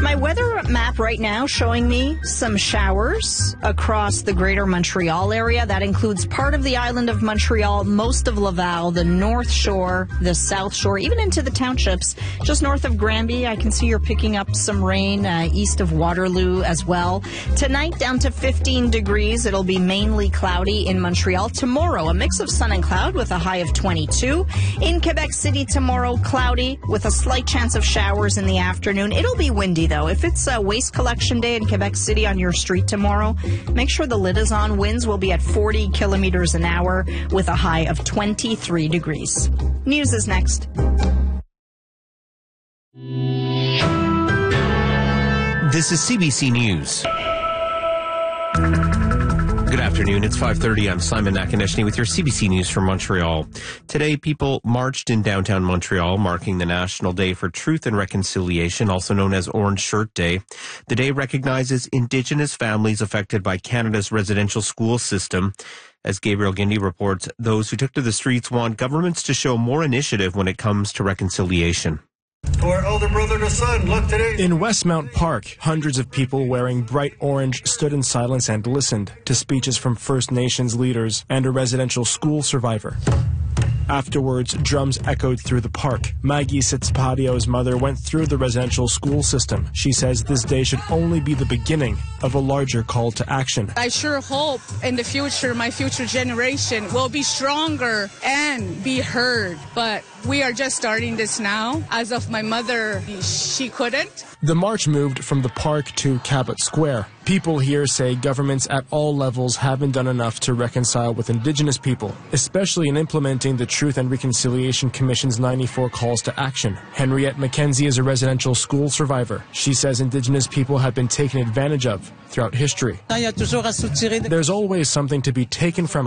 My weather map right now showing me some showers across the greater Montreal area. That includes part of the island of Montreal, most of Laval, the North Shore, the South Shore, even into the townships. Just north of Granby, I can see you're picking up some rain east of Waterloo as well. Tonight, down to 15 degrees. It'll be mainly cloudy in Montreal. Tomorrow, a mix of sun and cloud with a high of 22. In Quebec City tomorrow, cloudy with a slight chance of showers in the afternoon. It'll be windy, though. If it's a waste collection day in Quebec City on your street tomorrow, make sure the lid is on. Winds will be at 40 kilometers an hour with a high of 23 degrees. News is next. This is CBC News. Good afternoon. It's 5:30. I'm Simon Nakonechny with your CBC News from Montreal. Today, people marched in downtown Montreal, marking the National Day for Truth and Reconciliation, also known as Orange Shirt Day. The day recognizes Indigenous families affected by Canada's residential school system. As Gabriel Guindy reports, those who took to the streets want governments to show more initiative when it comes to reconciliation. To our elder brother, the sun, look today. In Westmount Park, hundreds of people wearing bright orange stood in silence and listened to speeches from First Nations leaders and a residential school survivor. Afterwards, drums echoed through the park. Maggie Sitzpatio's mother went through the residential school system. She says this day should only be the beginning of a larger call to action. I sure hope in the future, my future generation will be stronger and be heard. But we are just starting this now. As of my mother, she couldn't. The march moved from the park to Cabot Square. People here say governments at all levels haven't done enough to reconcile with Indigenous people, especially in implementing the Truth and Reconciliation Commission's 94 calls to action. Henriette McKenzie is a residential school survivor. She says Indigenous people have been taken advantage of throughout history. There's always something to be taken from